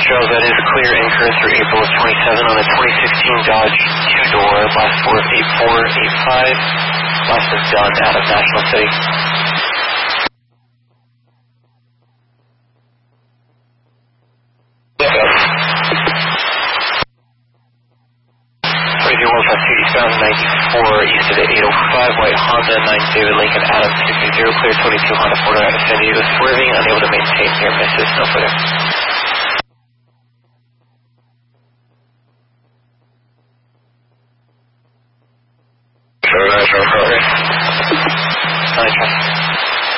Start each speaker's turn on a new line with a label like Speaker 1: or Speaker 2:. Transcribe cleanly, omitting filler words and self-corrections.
Speaker 1: Charles, that is clear and current through April of 27 on a 2016 Dodge two-door, last 4 of 8485. Last is done out of National City. Eastbound 94, east of the 805, white Honda, 9 David Lincoln, Adam 60, clear 22 Honda, Ford out of San Diego, swerving, unable to maintain near misses, no further.